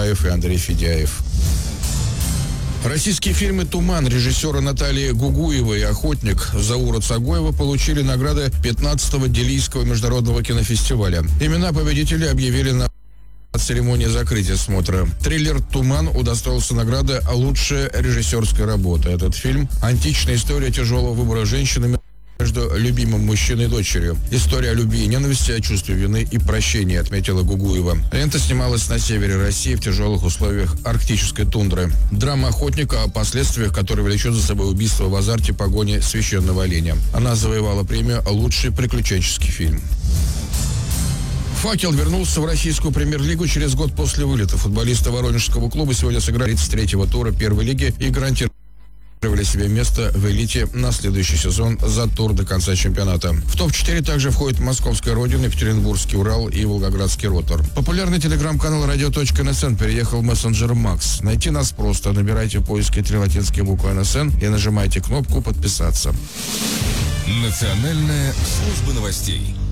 Чапаев и Андрей Федяев. Российские фильмы «Туман» режиссера Натальи Гугуевой и «Охотник» Заура Цагоева получили награды 15-го Делийского международного кинофестиваля. Имена победителей объявили на церемонии закрытия смотра. Триллер «Туман» удостоился награды «Лучшая режиссерская работа». Этот фильм – античная история тяжелого выбора женщины между любимым мужчиной и дочерью. История о любви и ненависти, о чувстве вины и прощения, отметила Гугуева. Лента снималась на севере России в тяжелых условиях арктической тундры. Драма охотника о последствиях, которые влечет за собой убийство в азарте погони священного оленя. Она завоевала премию «Лучший приключенческий фильм». «Факел» вернулся в российскую премьер-лигу через год после вылета. Футболисты Воронежского клуба сегодня сыграли 33-го тура первой лиги и гарантировали себе место в элите на следующий сезон за тур до конца чемпионата. В топ-4 также входят Московская Родина, Екатеринбургский Урал и Волгоградский Ротор. Популярный телеграм-канал radio.nsn переехал в мессенджер Макс. Найти нас просто. Набирайте в поиске 3 латинские буквы НСН и нажимайте кнопку «Подписаться». Национальная служба новостей.